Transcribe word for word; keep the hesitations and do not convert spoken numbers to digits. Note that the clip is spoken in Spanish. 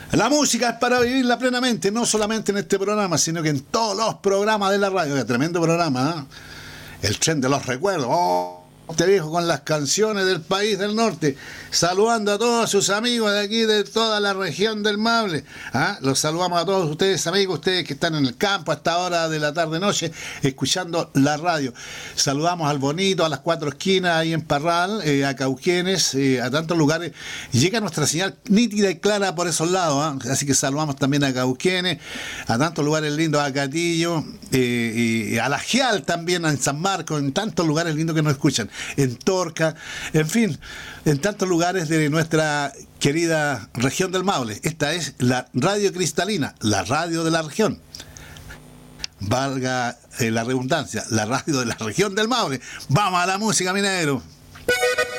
La música es para vivirla plenamente, no solamente en este programa, sino que en todos los programas de la radio. Qué tremendo programa, ¿eh? El tren de los recuerdos. Oh, este viejo con las canciones del país del norte, saludando a todos sus amigos de aquí, de toda la región del Maule. ¿Ah? Los saludamos a todos ustedes, amigos, ustedes que están en el campo a esta hora de la tarde-noche, escuchando la radio. Saludamos al Bonito, a las Cuatro Esquinas, ahí en Parral, eh, a Cauquenes, eh, a tantos lugares. Llega nuestra señal nítida y clara por esos lados, ¿eh? Así que saludamos también a Cauquenes, a tantos lugares lindos, a Catillo, eh, y a la Gial también, en San Marcos, en tantos lugares lindos que nos escuchan. En Torca, en fin, en tantos lugares de nuestra querida región del Maule. Esta es la Radio Cristalina, la radio de la región. Valga eh, la redundancia, la radio de la región del Maule. Vamos a la música, mi negro.